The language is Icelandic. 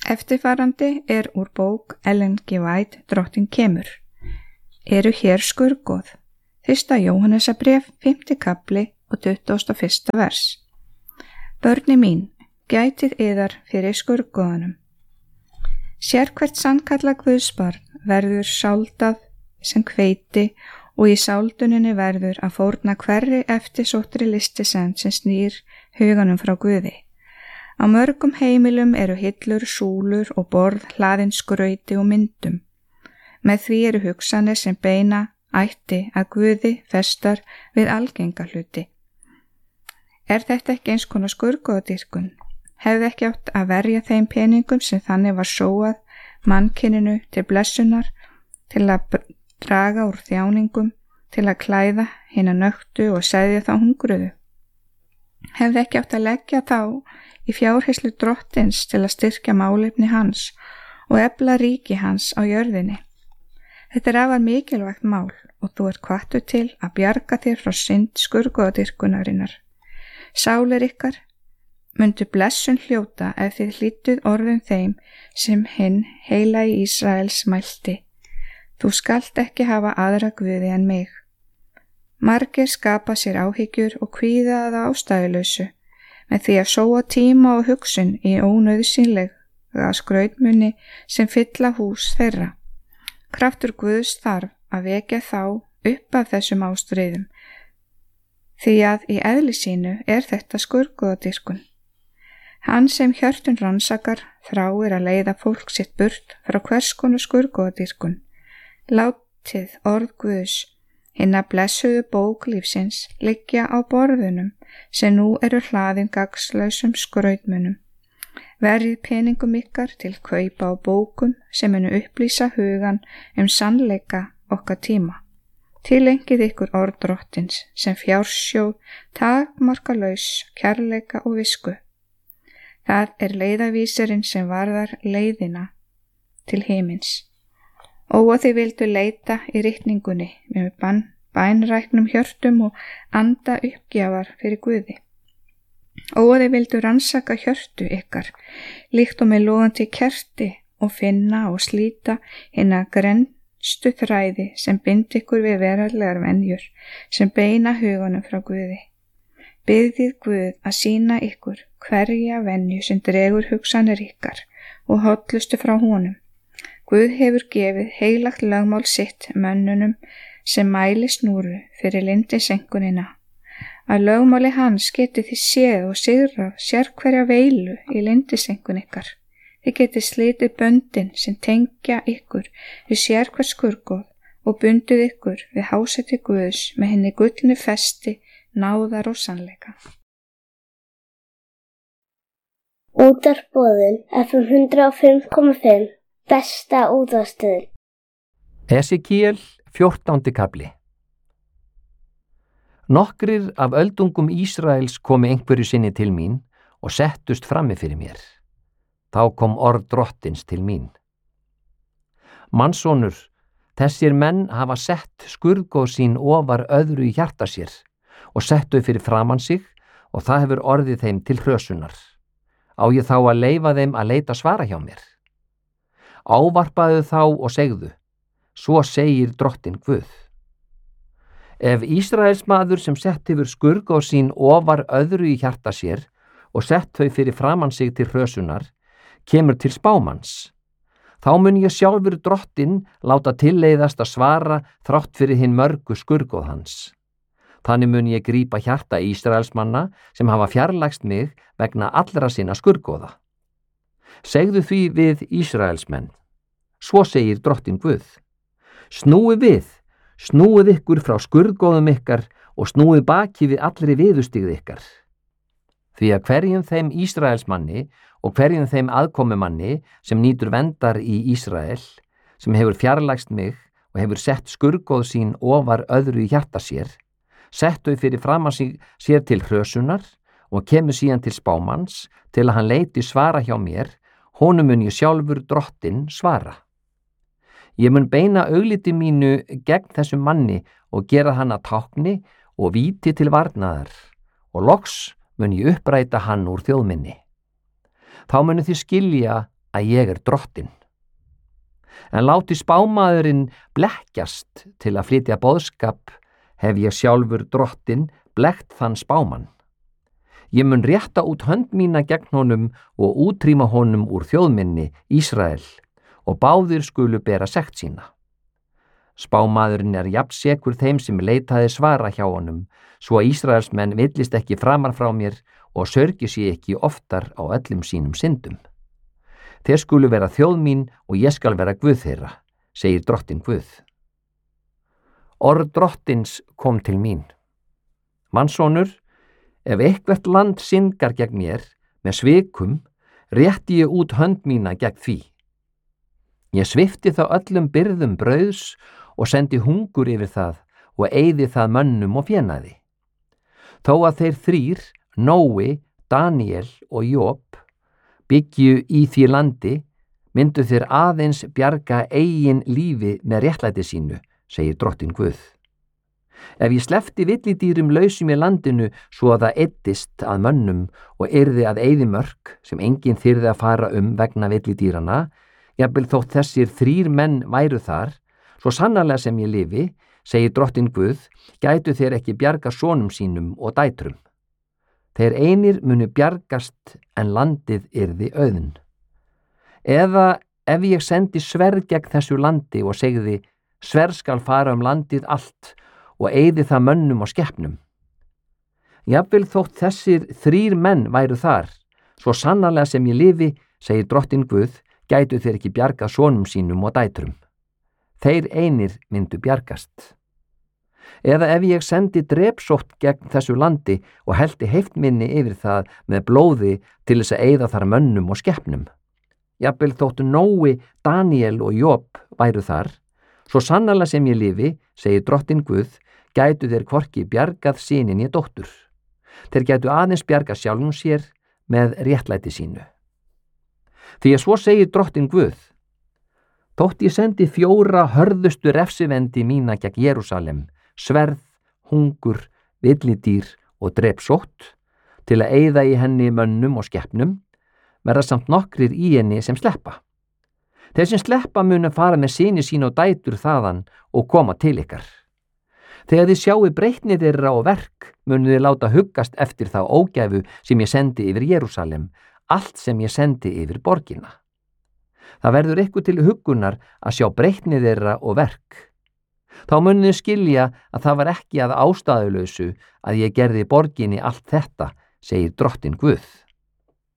Eftirfarandi úr bók Ellen G. White Drottinn kemur. Eru hér skurðgoð. 1. Jóhannesarbréf, 5. kafli og 21. vers. Börni mín, gætið yðar fyrir skurðgoðanum. Sérhvert sannkalla guðsbarn verður sáldað sem hveiti og í sálduninni verður að fórna hverri eftirsóttri listisend sem snýr huganum frá Guði. Á mörgum heimilum eru hillur, súlur og borð hlaðin skrauti og myndum. Með því eru hugsanir sem beina ætti að Guði festar við algenga hluti. Þetta ekki eins konar skurðgoðadýrkun? Hefði ekki átt að verja þeim peningum sem þannig var sóað mannkyninu til blessunar, til að draga úr þjáningum, til að klæða hina nöktu og seðja þá hungruðu? Hefði ekki átt að leggja þá í fjárherslu drottins til að styrkja málefni hans og efla ríki hans á jörðinni? Þetta afar mikilvægt mál og þú hvattur til að bjarga þér frá synd skurðgoðadýrkunarinnar. Sálir ykkar mundu blessun hljóta ef þið hlýdduð orðum þeim sem hinn heilagi Ísraels mælti. Þú skalt ekki hafa aðra guði en mig. Margir skapa sér áhyggjur og kvíða að ástæðulausu með því að sóa tíma og hugsun í ónauðsynlega skrautmunni sem fylla hús þeirra. Kraftur Guðs þarf að vekja þá upp af þessum ástríðum, því að í eðli sínu þetta skurðgoðadýrkun. Hann sem hjörtun rannsakar þráir að leiða fólk sitt burt frá hvers konar skurðgoðadýrkun. Látið orð Guðs, hinna blessuðu bók lífsins, liggja á borðunum sem nú eru hlaðin gagnslausum skrautmunum. Verjið peningum ykkar til kaupa á bókum sem munu upplýsa hugan sannleika okkar tíma. Tilengið ykkur orð drottins sem fjársjóð, takmarkalaus kærleika og visku. Það leiðavísirinn sem varðar leiðina til himins. Og þið vildu leita í ritningunni með bænræknum hjörtum og anda uppgjafar fyrir Guði. Og þið vildu rannsaka hjörtu ykkar, líkt og með logandi kerti og finna og slíta hina grennstu þræði sem bind ykkur við veraldlegar venjur, sem beina hugunum frá Guði. Biðjið Guð að sýna ykkur hverja venju sem dregur hugsanir ykkar og hollustu frá honum. Guð hefur gefið heilagt lögmál sitt mönnunum sem mæli snúru fyrir lindisenkunina. Að lögmáli hans getið þið séð og sigrað sérhverja veilu í lindisenkun ykkar. Þið getið slitið böndin sem tengja ykkur við sérhver skurðgoð og bundið ykkur við hásæti Guðs með hinni gullnu festi, náðar og sannleika. Útvarpsboðun FM 105.5 besta útvarpsstöðin. Esekiel 14. kafli. Nokkrir af öldungum Ísraels komu einhverju sinni til mín og settust frammi fyrir mér. Þá kom orð drottins til mín. Mannssonur, þessir menn hafa sett skurðgoð sín ofar öðru í hjarta sér og sett þau fyrir framan sig og það hefur orðið þeim til hrösunar. Á ég þá að leyfa þeim að leita svara hjá mér? Ávarpaðu þá og segðu, svo segir drottinn Guð. Ef Ísraels maður sem sett hefur skurðgoð sín ofar öðru í hjarta sér og sett þau fyrir framan sig til hrösunar, kemur til spámanns, þá mun ég sjálfur drottinn láta tilleiðast að svara þrátt fyrir hinn mörgu skurðgoð hans. Þannig mun ég grípa hjarta Ísraels manna sem hafa fjarlægst mig vegna allra sinna skurðgoða. Segðu því við Ísraels menn, svo segir drottinn Guð, snúið ykkur frá skurðgoðum ykkar og snúið baki við allri viðustigð ykkar. Því að hverjum þeim Ísraels manni og hverjum þeim aðkomumanni sem nýtur verndar í Ísrael, sem hefur fjarlægst mig og hefur sett skurðgoð sín ofar öðru í hjarta sér, sett þau fyrir framan sér til hrösunar og kemur síðan til spámanns til að hann leiti svara hjá mér, honum mun ég sjálfur drottinn svara. Ég mun beina augliti mínu gegn þessum manni og gera hann að tákni og víti til varnaðar og loks mun ég uppræta hann úr þjóð minni. Þá munu þið skilja að ég drottinn. En láti spámaðurinn blekkjast til að flytja boðskap, hef ég sjálfur drottinn blekkt þann spámann. Ég mun rétta út hönd mína gegn honum og útrýma honum úr þjóðminni, Ísrael, og báðir skulu bera sekt sína. Spámaðurinn jafnsekur þeim sem leitaði svara hjá honum, svo að Ísraelsmenn villist ekki framar frá mér og sörgi sig ekki oftar á öllum sínum syndum. Þeir skulu vera þjóð mín og ég skal vera Guð þeirra, segir drottinn Guð. Orð drottins kom til mín. Mannsonur, ef eitthvert land syndgar gegn mér með svikum, rétti ég út hönd mína gegn því. Ég svipti þá öllum byrðum brauðs og sendi hungur yfir það og eyði það mönnum og fénaði. Þó að þeir þrír, Nói, Daniel og Job, byggju í því landi, myndu þeir aðeins bjarga eigin lífi með réttlæti sínu, segir drottinn Guð. Ef ég sleppti villidýrum lausum í landinu svo að það eyddist að mönnum og yrði að eyðimörk sem enginn þyrði að fara vegna villidýranna, jafnvel þótt þessir 3 menn væru þar, svo sannarlega sem ég lifi, segir drottinn Guð, gætu þeir ekki bjarga sonum sínum og dætrum. Þeir einir munu bjargast en landið yrði auðn. Eða ef ég sendi sverð gegn þessu landi og segði, sverð skal fara landið allt og eyði það mönnum og skepnum. Jafnvel þótt þessir 3 menn væru þar, svo sannarlega sem ég lifi, segir drottinn Guð, gætu þeir ekki bjargað sonum sínum og dætrum. Þeir einir myndu bjargast. Eða ef ég sendi drepsótt gegn þessu landi og heldi heiftminni yfir það með blóði til þess að eyða þar mönnum og skepnum. Jafnvel þóttu Nói, Daniel og Job væru þar, svo sannarlega sem ég lifi, segir drottinn Guð, gætu þeir hvorki bjargað synin í dóttur. Þeir gætu aðeins bjargað sjálfum sér með réttlæti sínu. Því að svo segir drottinn Guð, þótt ég sendi 4 hörðustu refsivendi mína gegn Jerúsalem, sverð, hungur, villidýr og drepsótt, til að eyða í henni mönnum og skepnum, verða samt nokkrir í henni sem sleppa. Þeir sem sleppa munu fara með syni sín og dætur þaðan og koma til ykkar. Þegar þið sjáu breytni þeirra og verk, munu þið láta huggast eftir þá ógæfu sem ég sendi yfir Jerúsalem, allt sem ég sendi yfir borgina. Það verður ykkur til huggunar að sjá breytni þeirra og verk. Þá munið þið skilja að það var ekki að ástæðulausu að ég gerði borginni allt þetta, segir drottinn Guð.